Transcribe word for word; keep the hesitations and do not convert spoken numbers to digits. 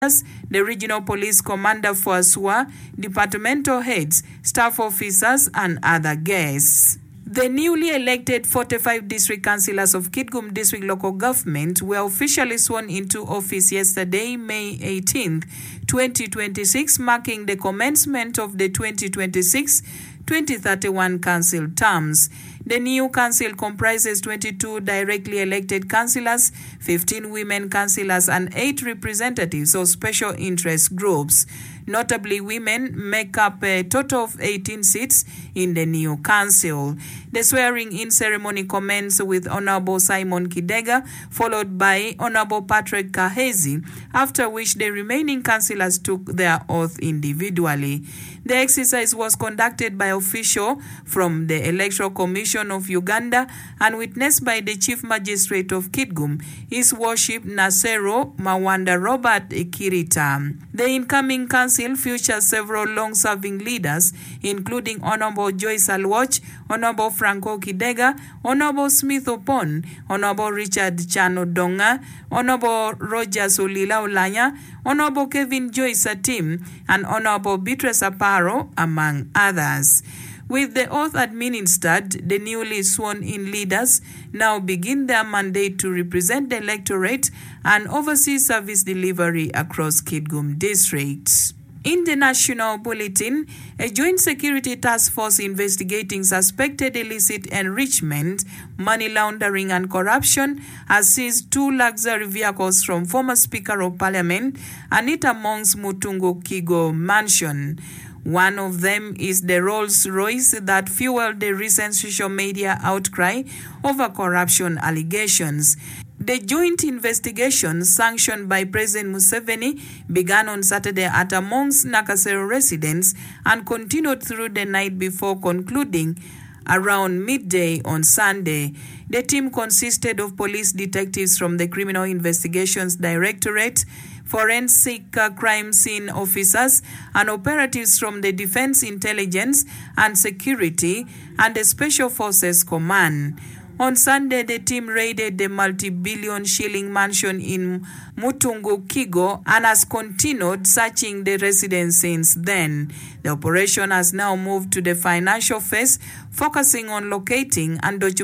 the regional police commander for Asua, departmental heads, staff officers, and other guests. The newly elected forty-five district councillors of Kitgum District Local Government were officially sworn into office yesterday, May eighteenth, twenty twenty-six, marking the commencement of the twenty twenty-six twenty thirty-one council terms. The new council comprises twenty-two directly elected councillors, fifteen women councillors, and eight representatives of special interest groups. Notably, women make up a total of eighteen seats in the new council. The swearing-in ceremony commenced with Honorable Simon Kidega, followed by Honorable Patrick Kahezi, after which the remaining councillors took their oath individually. The exercise was conducted by official from the Electoral Commission of Uganda and witnessed by the Chief Magistrate of Kitgum, His Worship Nasero Mawanda Robert Kirita. The incoming council features several long-serving leaders, including Honorable Joyce Alwach, Honorable Franco Kidega, Honorable Smith Opon, Honorable Richard Chano Donga, Honorable Roger Solila Olanya, Honorable Kevin Joyce Atim, and Honorable Beatrice Aparo, among others. With the oath administered, the newly sworn-in leaders now begin their mandate to represent the electorate and oversee service delivery across Kitgum District. In the national bulletin, a joint security task force investigating suspected illicit enrichment, money laundering, and corruption has seized two luxury vehicles from former Speaker of Parliament Anita Mong's Mutungu Kigo mansion. One of them is the Rolls-Royce that fueled the recent social media outcry over corruption allegations. The joint investigation, sanctioned by President Museveni, began on Saturday at Among's Nakasero residence and continued through the night before concluding around midday on Sunday. The team consisted of police detectives from the Criminal Investigations Directorate, forensic uh, crime scene officers, and operatives from the Defense Intelligence and Security and the Special Forces Command. On Sunday, the team raided the multi-billion shilling mansion in Mutungu Kigo and has continued searching the residence since then. The operation has now moved to the financial phase, focusing on locating and documenting